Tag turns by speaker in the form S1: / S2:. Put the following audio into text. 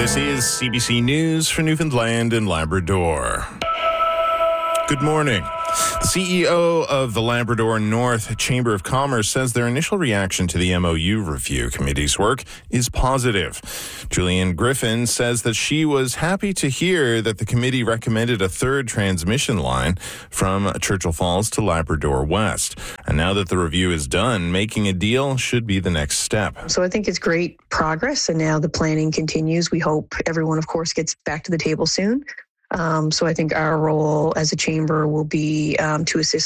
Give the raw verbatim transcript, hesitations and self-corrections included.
S1: This is C B C News for Newfoundland and Labrador. Good morning. The C E O of the Labrador North Chamber of Commerce says their initial reaction to the M O U review committee's work is positive. Julian Griffin says that she was happy to hear that the committee recommended a third transmission line from Churchill Falls to Labrador West. And now that the review is done, making a deal should be the next step.
S2: So I think it's great progress, and now the planning continues. We hope everyone, of course, gets back to the table soon. Um, so I think our role as a chamber will be um, to assist